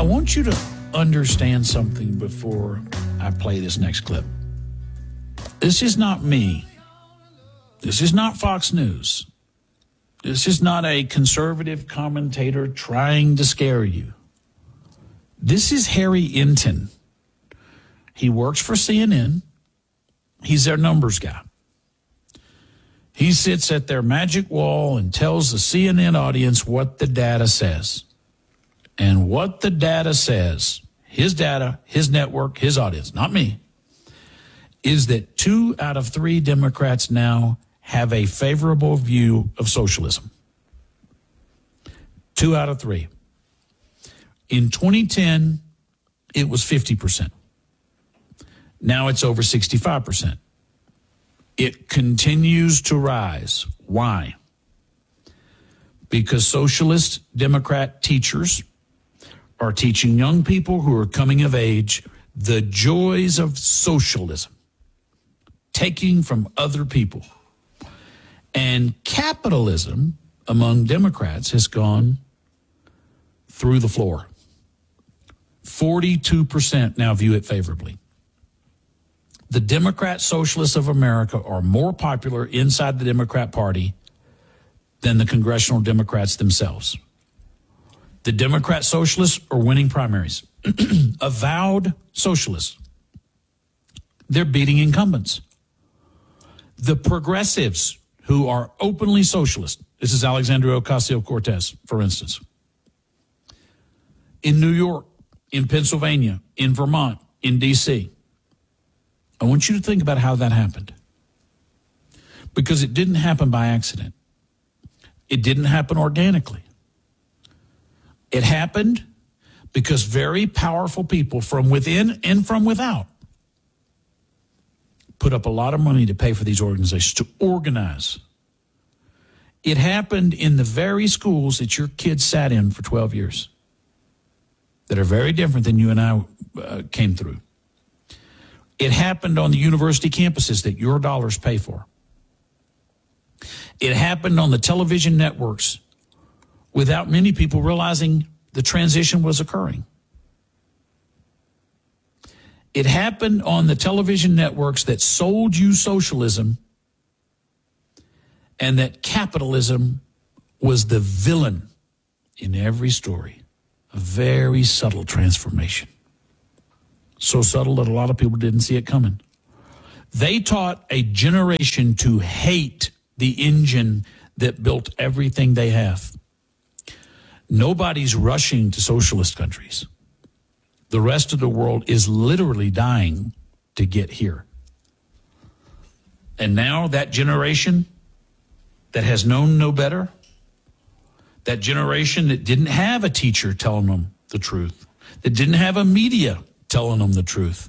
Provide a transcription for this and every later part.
want you to understand something before I play this next clip. This is not me. This is not Fox News. This is not a conservative commentator trying to scare you. This is Harry Enton. He works for CNN. He's their numbers guy. He sits at their magic wall and tells the CNN audience what the data says. And what the data says, his data, his network, his audience, not me, is that 2 out of 3 Democrats now have a favorable view of socialism. 2 out of 3. In 2010, it was 50%. Now it's over 65%. It continues to rise. Why? Because socialist Democrat teachers are teaching young people who are coming of age the joys of socialism, taking from other people. And capitalism among Democrats has gone through the floor. 42% now view it favorably. The Democrat Socialists of America are more popular inside the Democrat Party than the congressional Democrats themselves. The Democrat Socialists are winning primaries. Avowed socialists. They're beating incumbents. The progressives who are openly socialist. This is Alexandria Ocasio-Cortez, for instance. In New York, in Pennsylvania, in Vermont, in D.C. I want you to think about how that happened. Because it didn't happen by accident. It didn't happen organically. It happened because very powerful people from within and from without put up a lot of money to pay for these organizations, to organize. It happened in the very schools that your kids sat in for 12 years that are very different than you and I came through. It happened on the university campuses that your dollars pay for. It happened on the television networks without many people realizing the transition was occurring. It happened on the television networks that sold you socialism and that capitalism was the villain in every story. A very subtle transformation. So subtle that a lot of people didn't see it coming. They taught a generation to hate the engine that built everything they have. Nobody's rushing to socialist countries. The rest of the world is literally dying to get here. And now that generation that has known no better, that generation that didn't have a teacher telling them the truth, that didn't have a media telling them the truth,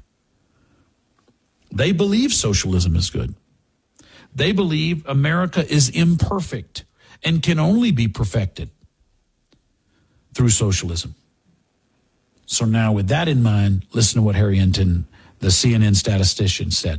they believe socialism is good. They believe America is imperfect and can only be perfected through socialism. So now with that in mind, listen to what Harry Enton, the CNN statistician, said.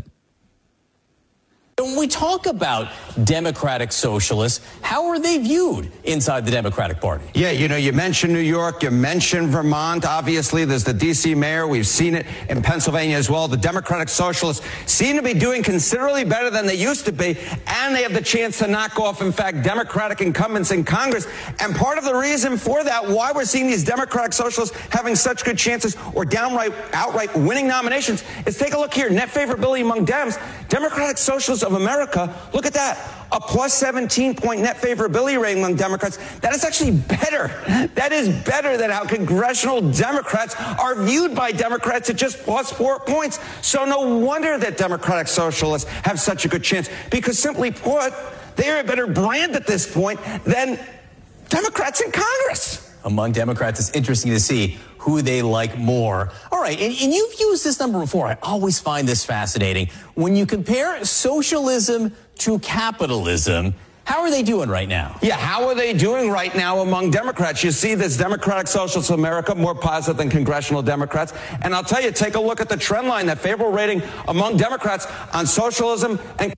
When we talk about democratic socialists, how are they viewed inside the Democratic Party? Yeah, you mentioned New York, you mentioned Vermont. Obviously, there's the D.C. mayor. We've seen it in Pennsylvania as well. The Democratic Socialists seem to be doing considerably better than they used to be, and they have the chance to knock off, in fact, Democratic incumbents in Congress. And part of the reason for that, why we're seeing these Democratic Socialists having such good chances or outright winning nominations, is take a look here. Net favorability among Dems. Democratic Socialists of America, look at that, a plus 17-point net favorability rating among Democrats. That is actually better. That is better than how congressional Democrats are viewed by Democrats at just plus 4 points. So no wonder that Democratic Socialists have such a good chance, because simply put, they are a better brand at this point than Democrats in Congress. Among Democrats, it's interesting to see who they like more. All right, and you've used this number before. I always find this fascinating. When you compare socialism to capitalism, how are they doing right now? Yeah, how are they doing right now among Democrats? You see this Democratic Socialists of America more positive than congressional Democrats. And I'll tell you, take a look at the trend line, that favorable rating among Democrats on socialism and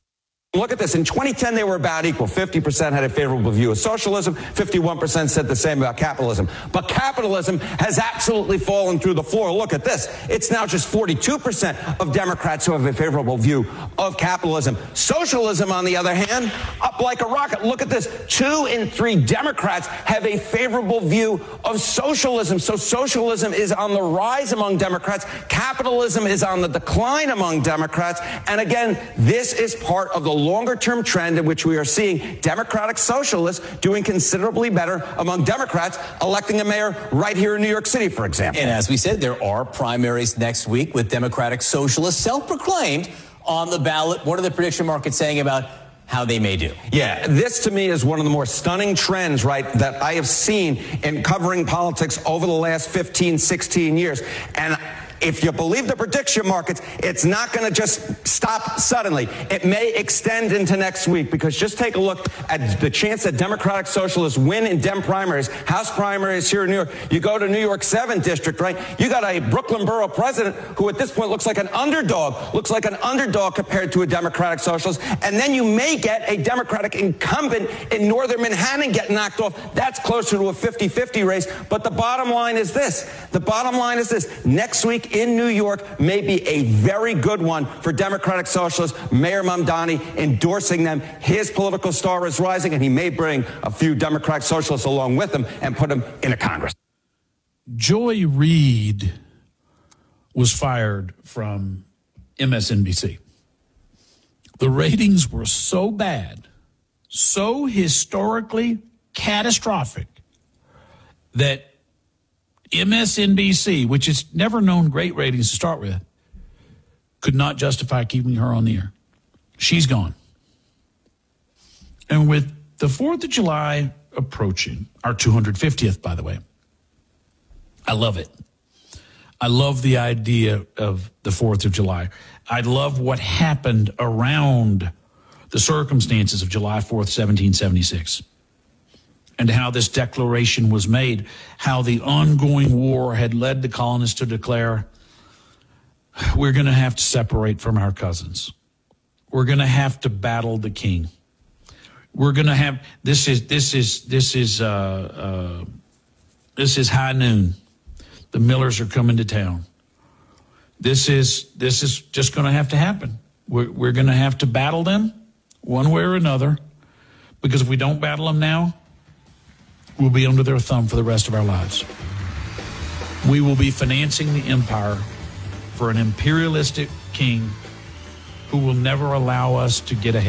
Look at this. In 2010, they were about equal. 50% had a favorable view of socialism. 51% said the same about capitalism. But capitalism has absolutely fallen through the floor. Look at this. It's now just 42% of Democrats who have a favorable view of capitalism. Socialism, on the other hand, up like a rocket. Look at this. 2 in 3 Democrats have a favorable view of socialism. So socialism is on the rise among Democrats. Capitalism is on the decline among Democrats. And again, this is part of the longer-term trend in which we are seeing Democratic socialists doing considerably better among Democrats electing a mayor right here in New York City, for example. And as we said, there are primaries next week with Democratic socialists, self-proclaimed, on the ballot. What are the prediction markets saying about how they may do? Yeah, this to me is one of the more stunning trends, right, that I have seen in covering politics over the last 15, 16 years. And if you believe the prediction markets, it's not going to just stop suddenly. It may extend into next week, because just take a look at the chance that Democratic socialists win in Dem primaries, House primaries here in New York. You go to New York 7 district, right? You got a Brooklyn borough president who at this point looks like an underdog compared to a Democratic socialist. And then you may get a Democratic incumbent in northern Manhattan get knocked off. That's closer to a 50-50 race. But the bottom line is this. Next week in New York may be a very good one for Democratic socialists. Mayor Mamdani endorsing them. His political star is rising, and he may bring a few Democratic socialists along with him and put them in a Congress. Joy Reid was fired from MSNBC. The ratings were so bad, so historically catastrophic, that MSNBC, which has never known great ratings to start with, could not justify keeping her on the air. She's gone. And with the 4th of July approaching, our 250th, by the way, I love it. I love the idea of the 4th of July. I love what happened around the circumstances of July 4th, 1776. And how this declaration was made, how the ongoing war had led the colonists to declare, we're going to have to separate from our cousins. We're going to have to battle the king. We're going to have, this is high noon. The Millers are coming to town. This is just going to have to happen. We're going to have to battle them one way or another, because if we don't battle them now, we'll be under their thumb for the rest of our lives. We will be financing the empire for an imperialistic king who will never allow us to get ahead.